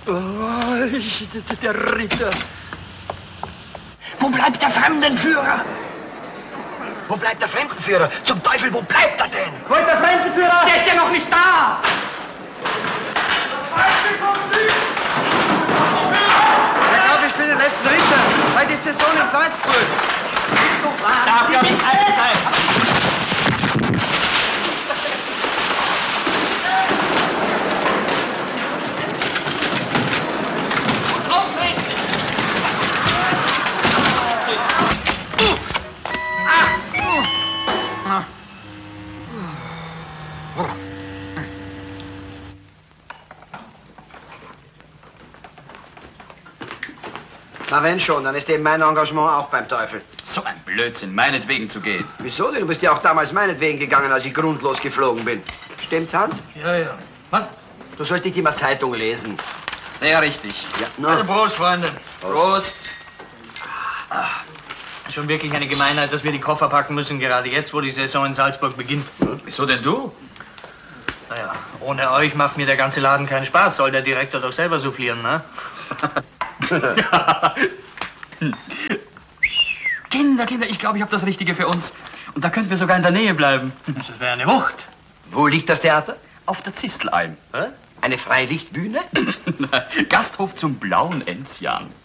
Der Ritter. Wo bleibt der Fremdenführer? Wo bleibt der Fremdenführer? Zum Teufel, wo bleibt er denn? Wo ist der Fremdenführer? Der ist ja noch nicht da! Ich glaube, ich bin der letzte Richter. Heute ist der Sohn in Salzburg. Darf ja nicht sein. Na wenn schon, dann ist eben mein Engagement auch beim Teufel. So ein Blödsinn, meinetwegen zu gehen. Wieso denn? Du bist ja auch damals meinetwegen gegangen, als ich grundlos geflogen bin. Stimmt's, Hans? Ja. Was? Du sollst nicht immer Zeitung lesen. Sehr richtig. Ja, na. Also Prost, Freunde. Prost. Schon wirklich eine Gemeinheit, dass wir die Koffer packen müssen, gerade jetzt, wo die Saison in Salzburg beginnt. Wieso denn du? Naja, ohne euch macht mir der ganze Laden keinen Spaß. Soll der Direktor doch selber soufflieren, ne? Kinder, ich glaube, ich habe das Richtige für uns. Und da könnten wir sogar in der Nähe bleiben. Das wäre eine Wucht. Wo liegt das Theater? Auf der Zistelalm. Eine Freilichtbühne? Gasthof zum blauen Enzian.